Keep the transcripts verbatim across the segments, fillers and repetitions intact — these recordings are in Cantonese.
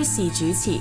居士主持。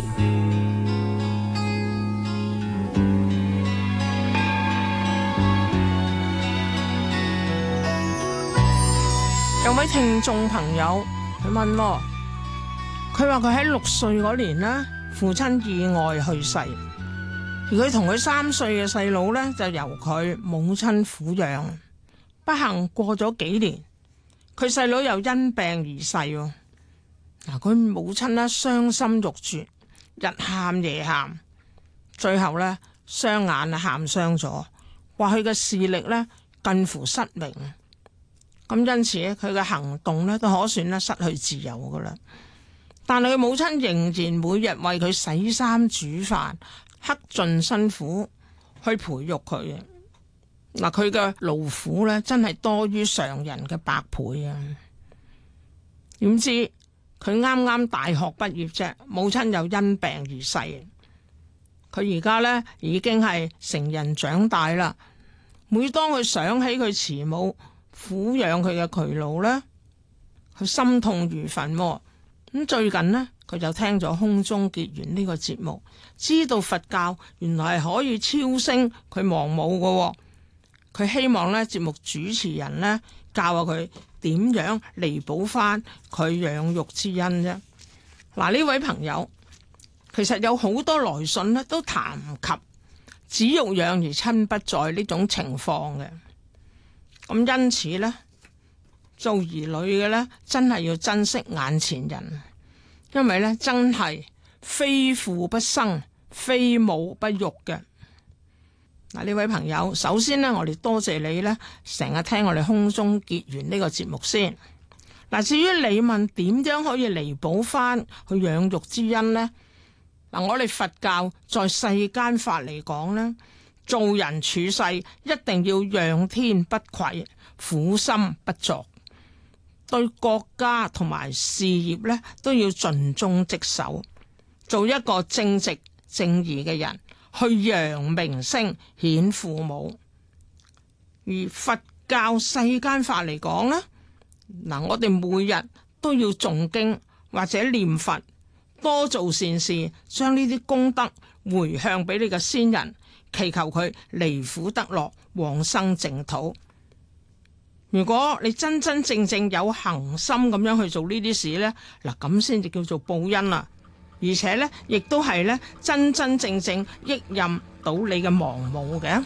有位聽眾朋友佢問喎，佢話佢喺六歲嗰年呢，父親意外去世，而佢同佢三歲嘅細佬呢，就由佢母親撫養。不幸過咗幾年，佢細佬又因病而逝。嗱，佢母親呢，傷心欲絕，日喊夜喊，最後呢，雙眼啊喊傷咗，話佢嘅視力呢，近乎失明。咁因此佢嘅行動咧都可算咧失去自由噶啦。但係佢母親仍然每日為佢洗衫煮飯，克盡辛苦去培育佢。嗱，佢嘅勞苦咧真係多於常人嘅百倍啊！點知佢啱啱大學畢業啫，母親又因病而逝。佢而家咧已經係成人長大啦。每當佢想起佢慈母撫養佢嘅劬勞呢，佢心痛如焚。咁最近呢，佢就聽咗空中結緣呢個節目，知道佛教原來係可以超升佢亡母嘅。佢希望呢節目主持人呢教下佢點樣彌補翻佢養育之恩啫。嗱，呢位朋友其實有好多來信呢都談及子欲養而親不在呢種情況嘅。咁因此呢，做兒女嘅呢，真係要珍惜眼前人，因為呢，真係非父不生，非母不育嘅。嗱，呢位朋友，首先呢，我哋多謝你呢，成日聽我哋空中結緣呢個節目先。嗱，至於你問點樣可以彌補翻佢養育之恩呢？嗱，我哋佛教在世間法嚟講呢，做人處世一定要仰天不愧，苦心不作，對國家同埋事業呢都要盡忠職守，做一個正直正義嘅人，去揚名聲顯父母。而佛教世間法嚟講呢，嗱，我哋每日都要誦經或者念佛，多做善事，將呢啲功德回向俾你嘅先人，祈求佢離苦得樂，往生淨土。如果你真真正正有恒心咁樣去做呢啲事呢，嗱，咁先至叫做報恩啦。而且呢，亦都係呢真真正正益任到你嘅亡母嘅。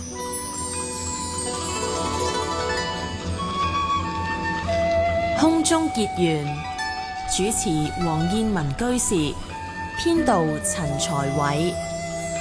空中結緣，主持黃燕文居士，編導陳才偉。